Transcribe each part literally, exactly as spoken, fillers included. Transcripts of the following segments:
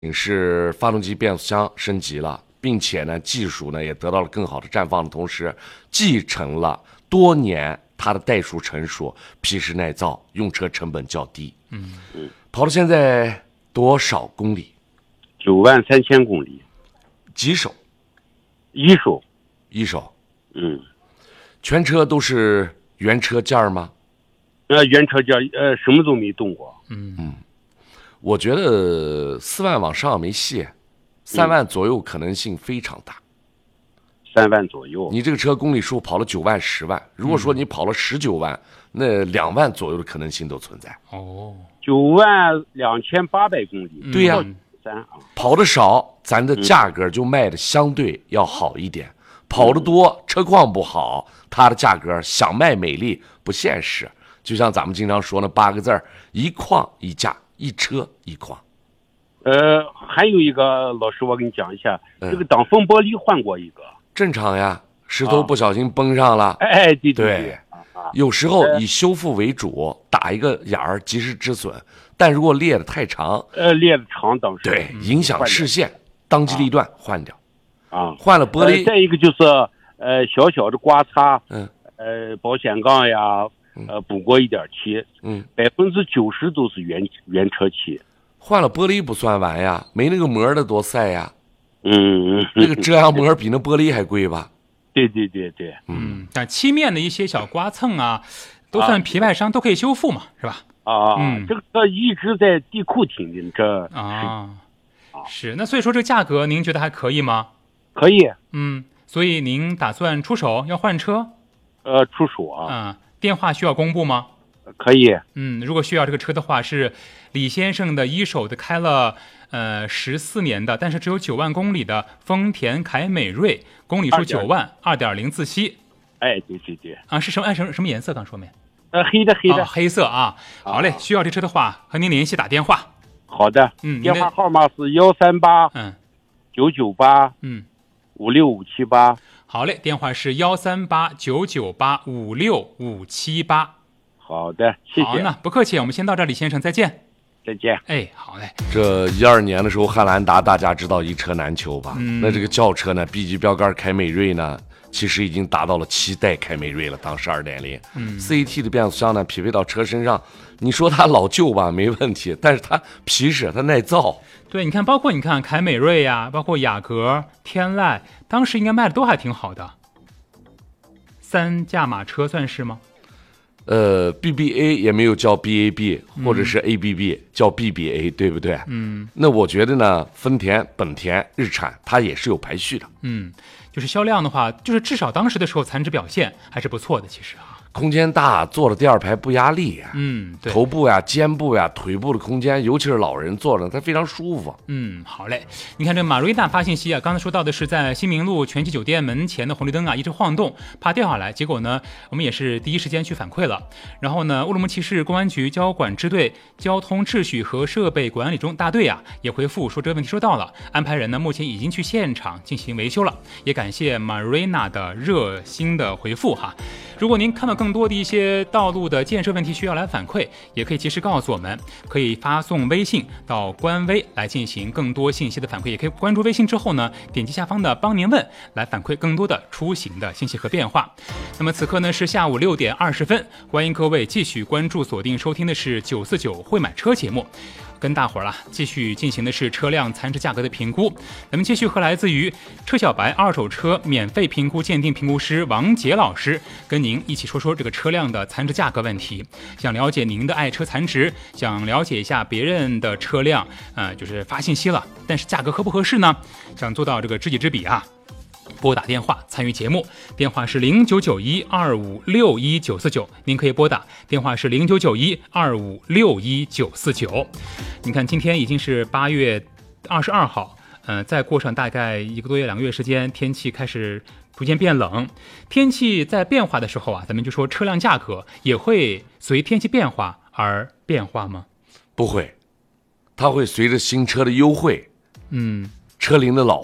是发动机变速箱升级了，并且呢技术呢也得到了更好的绽放的同时，继承了多年它的代数成熟、皮实耐造、用车成本较低。 嗯嗯，跑到现在多少公里？ 九万三千公里。 几手？ 一手。 一手。 嗯， 全车都是原车件吗？ 呃，原车件，呃，什么都没动过。 嗯嗯，我觉得四万往上没戏，三万左右可能性非常大。 三万左右， 你这个车公里数跑了九万、十万，如果说你跑了十九万，那两万左右的可能性都存在。 哦， 九万两千八百公里。 对呀、 三啊， 跑的少，咱的价格就卖的相对要好一点；跑的多，车况不好，它的价格想卖美丽不现实。就像咱们经常说那八个字儿：一况一价，一车一况。 呃，还有一个老师，我给你讲一下， 嗯这个挡风玻璃换过一个。 正常呀，石头不小心崩上了。 哎，对对对，有时候以修复为主，打一个眼儿及时止损。但如果裂得太长， 呃，裂的长，当时对，影响视线，当机立断换掉。 啊， 换了玻璃。 呃再一个就是呃小小的刮擦， 嗯， 呃保险杠呀，呃补过一点漆， 嗯， 百分之九十都是原原车漆。 换了玻璃不算完呀，没那个膜的多晒呀。 嗯， 那个遮阳膜比那玻璃还贵吧？ 对对对对， 嗯，但漆面的一些小刮蹭啊，都算皮外伤，都可以修复嘛，是吧？ 啊， 嗯， 这个车一直在地库停的，这啊，是。那所以说这个价格您觉得还可以吗？ 可以。 嗯，所以您打算出手要换车？ 呃，出手啊。 嗯，电话需要公布吗？ 可以。 嗯，如果需要这个车的话，是李先生的一手的，开了呃十四年的，但是只有九万公里的丰田凯美瑞，公里数九万，二点零自吸。 哎，对对对。 啊，是什么？哎，什么什么颜色？刚说没？ 呃，黑的黑的、 哦，黑色啊。好嘞，需要这车的话，和您联系打电话。 好的。 嗯， 电话号码是幺三八嗯九九八嗯五六五七八。 好嘞，电话是幺三八九九八五六五七八。 好的，谢谢。 好，那不客气，我们先到这儿，李先生，再见。 再见。 哎，好嘞。 这一二年的时候，汉兰达大家知道一车难求吧？ 嗯、 那这个轿车呢 ，B 级标杆凯美瑞呢，其实已经达到了七代凯美瑞了，当时二点零。 嗯 ，C A T 的变速箱呢，匹配到车身上，你说它老旧吧，没问题，但是它皮实，它耐造。 对，你看，包括你看凯美瑞呀、啊，包括雅阁、天籁，当时应该卖的都还挺好的。三驾马车算是吗？ 呃 ，B B A 也没有叫 B A B，、嗯、或者是 A B B， 叫 B B A， 对不对？ 嗯， 那我觉得呢，丰田、本田、日产，它也是有排序的。 嗯，就是销量的话，就是至少当时的时候残值表现还是不错的，其实啊。 空间大，坐了第二排不压力呀。 嗯，对， 头部呀、肩部呀、腿部的空间，尤其是老人坐着，它非常舒服。 嗯，好嘞。你看这马瑞纳发信息啊，刚才说到的是在新明路全季酒店门前的红绿灯啊，一直晃动，怕掉下来。结果呢，我们也是第一时间去反馈了。然后呢，乌鲁木齐市公安局交管支队交通秩序和设备管理中大队啊，也回复说这个问题收到了，安排人呢目前已经去现场进行维修了。也感谢马瑞纳的热心的回复哈。如果您看到更多的一些道路的建设问题需要来反馈，也可以及时告诉我们，可以发送微信到官微来进行更多信息的反馈，也可以关注微信之后呢，点击下方的帮您问来反馈更多的出行的信息和变化。那么此刻呢是下午六点二十分，欢迎各位继续关注锁定收听的是九四九会买车节目。跟大伙儿啊继续进行的是车辆残值价格的评估，咱们继续和来自于车小白二手车免费评估鉴定评估师王杰老师跟您一起说说这个车辆的残值价格问题。想了解您的爱车残值，想了解一下别人的车辆，呃，就是发信息了，但是价格合不合适呢？想做到这个知己知彼啊，拨打电话参与节目，电话是零九九一二五六一九四九，您可以拨打，电话是零九九一二五六一九四九。你看，今天已经是八月二十二号，呃，再过上大概一个多月、两个月时间，天气开始逐渐变冷。天气在变化的时候啊，咱们就说车辆价格也会随天气变化而变化吗？ 不会，它会随着新车的优惠， 嗯， 车龄的老化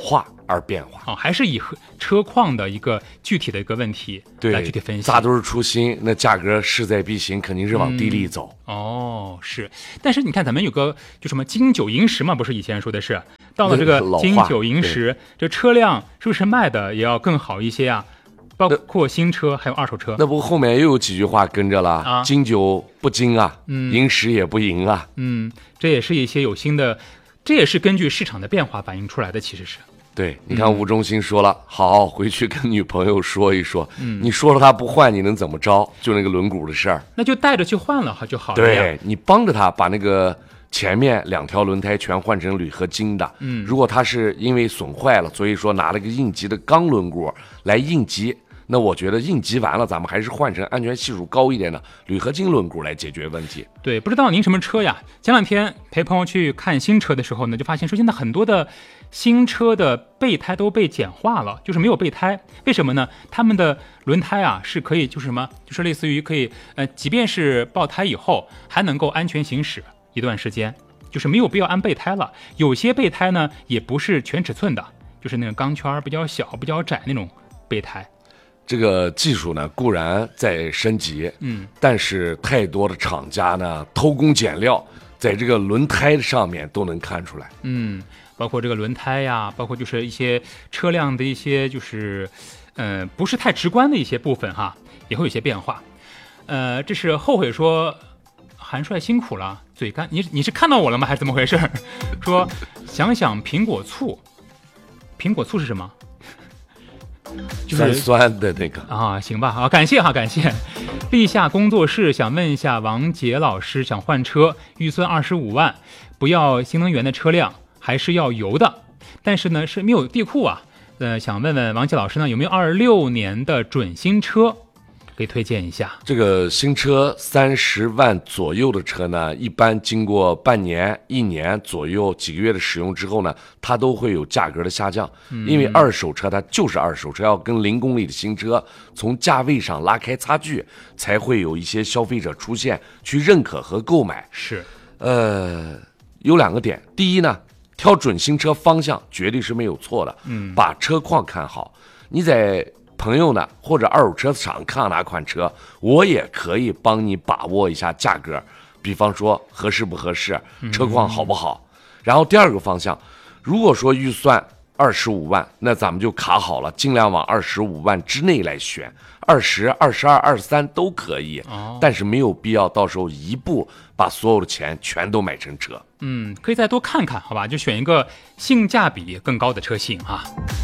而变化。 哦，还是以车况的一个具体的一个问题来具体分析。 大都是出新，那价格势在必行，肯定是往低里走。 嗯、哦，是。但是你看，咱们有个就什么金九银十嘛，不是以前说的是，到了这个金九银十，这车辆是不是卖的也要更好一些啊？包括新车还有二手车。 那不后面又有几句话跟着了啊？金九不金啊，嗯，银十也不银啊。 嗯，这也是一些有新的，这也是根据市场的变化反映出来的，其实是。 对，你看吴忠兴说了，嗯、好，回去跟女朋友说一说。嗯，你说了他不换，你能怎么着？就那个轮毂的事儿， 那就带着去换了就好了。 对，你帮着他把那个前面两条轮胎全换成铝合金的。嗯，如果他是因为损坏了，所以说拿了个应急的钢轮毂来应急。那我觉得应急完了，咱们还是换成安全系数高一点的铝合金轮毂来解决问题。 对，不知道您什么车呀？前两天陪朋友去看新车的时候呢，就发现说现在很多的新车的备胎都被简化了，就是没有备胎。为什么呢？他们的轮胎啊是可以，就是什么，就是类似于可以，呃，即便是爆胎以后，还能够安全行驶一段时间，就是没有必要安备胎了。有些备胎呢也不是全尺寸的，就是那个钢圈比较小、比较窄那种备胎。 这个技术呢固然在升级，嗯，但是太多的厂家呢偷工减料，在这个轮胎上面都能看出来， 嗯，包括这个轮胎呀，包括就是一些车辆的一些就是，呃，不是太直观的一些部分哈，也会有一些变化。呃，这是后悔说韩帅辛苦了，嘴干，你你是看到我了吗？还是怎么回事？说想想苹果醋，苹果醋是什么？ 就是酸酸的那个啊，行吧，好，感谢哈，感谢。立夏工作室想问一下王杰老师，想换车，预算二十五万，不要新能源的车辆，还是要油的，但是呢是没有地库啊。呃，想问问王杰老师呢，有没有二六年的准新车？可以推荐一下。 这个新车三十万左右的车呢，一般经过半年、一年左右几个月的使用之后呢，它都会有价格的下降。嗯、因为二手车它就是二手车，要跟零公里的新车从价位上拉开差距，才会有一些消费者出现去认可和购买。 是， 呃，有两个点，第一呢，挑准新车方向绝对是没有错的。嗯，把车况看好，你在朋友呢，或者二手车厂看哪款车，我也可以帮你把握一下价格，比方说合适不合适，车况好不好。嗯、然后第二个方向，如果说预算二十五万，那咱们就卡好了，尽量往二十五万之内来选，二十、二十二、二十三都可以。哦，但是没有必要到时候一步把所有的钱全都买成车。 嗯，可以再多看看，好吧？就选一个性价比更高的车型啊。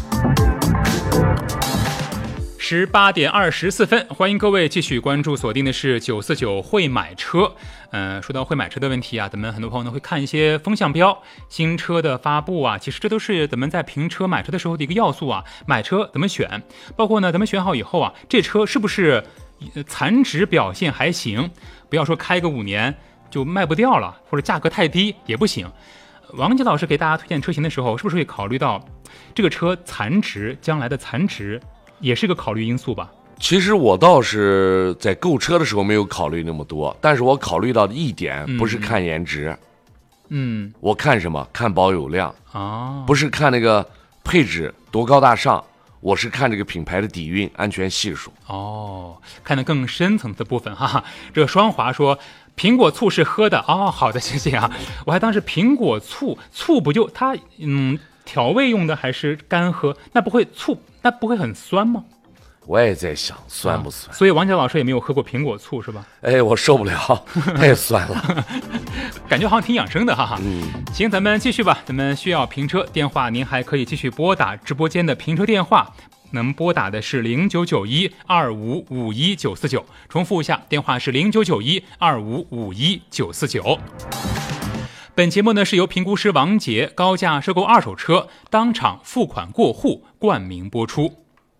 十八点二十四分，欢迎各位继续关注锁定的是九四九会买车。呃，说到会买车的问题啊，咱们很多朋友呢会看一些风向标、新车的发布啊，其实这都是咱们在评车买车的时候的一个要素啊。买车怎么选，包括呢咱们选好以后啊，这车是不是残值表现还行，不要说开个五年就卖不掉了，或者价格太低也不行。王杰老师给大家推荐车型的时候，是不是会考虑到这个车残值，将来的残值也是个考虑因素吧？ 其实我倒是在购车的时候没有考虑那么多，但是我考虑到的一点不是看颜值，嗯，我看什么？看保有量啊，哦，不是看那个配置多高大上，我是看这个品牌的底蕴、安全系数。 哦，看得更深层次的部分哈。这个双华说苹果醋是喝的哦，好的，谢谢啊。我还当是苹果醋，醋不就它嗯调味用的还是干喝？那不会醋，那不会很酸吗？ 我也在想酸不酸， 啊，所以王杰老师也没有喝过苹果醋是吧？ 哎，我受不了，太酸了， 感觉好像挺养生的哈哈。嗯，行，咱们继续吧。咱们需要评车电话，您还可以继续拨打直播间的评车电话，能拨打的是零九九一二五五一九四九。重复一下，电话是零九九一二五五一九四九。本节目呢是由评估师王杰高价收购二手车，当场付款过户冠名播出。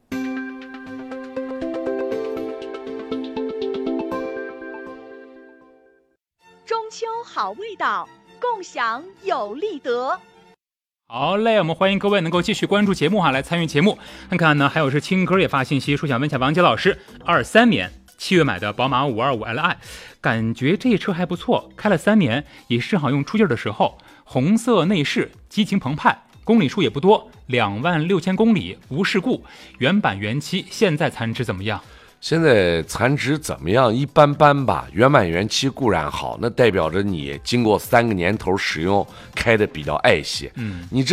中秋好味道，共享有利得。 好嘞，我们欢迎各位能够继续关注节目哈，来参与节目。看看呢，还有是青哥也发信息说想问一下王杰老师，二三年七月买的宝马五二五 L I， 感觉这车还不错，开了三年，也是正好用出劲的时候，红色内饰，激情澎湃，公里数也不多， 两万六千公里无事故，原版原漆现在残值怎么样？ 现在残值怎么样？一般般吧。原版原漆固然好，那代表着你经过三个年头使用，开的比较爱惜。 嗯， 你